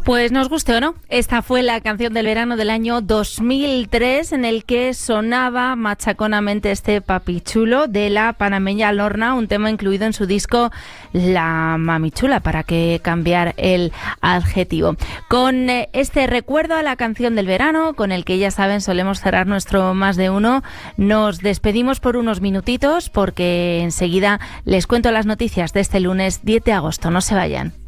Pues nos guste o no, esta fue la canción del verano del año 2003 en el que sonaba machaconamente este Papi Chulo de la panameña Lorna, un tema incluido en su disco La Mami Chula, para que cambiar el adjetivo. Con este recuerdo a la canción del verano, con el que ya saben solemos cerrar nuestro Más de Uno, nos despedimos por unos minutitos porque enseguida les cuento las noticias de este lunes 10 de agosto. No se vayan.